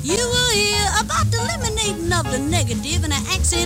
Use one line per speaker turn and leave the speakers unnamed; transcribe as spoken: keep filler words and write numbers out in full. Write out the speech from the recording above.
You will hear about the eliminating of the negative and an accent